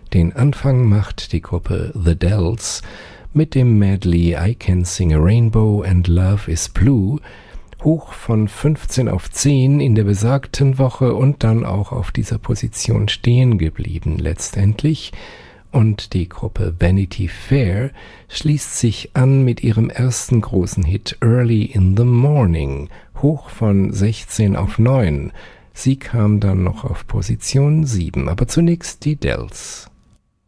Den Anfang macht die Gruppe The Dells mit dem Medley I Can Sing a Rainbow and Love is Blue, hoch von 15 auf 10 in der besagten Woche und dann auch auf dieser Position stehen geblieben letztendlich. Und die Gruppe Vanity Fair schließt sich an mit ihrem ersten großen Hit Early in the Morning, hoch von 16 auf 9. Sie kam dann noch auf Position 7, aber zunächst die Dells.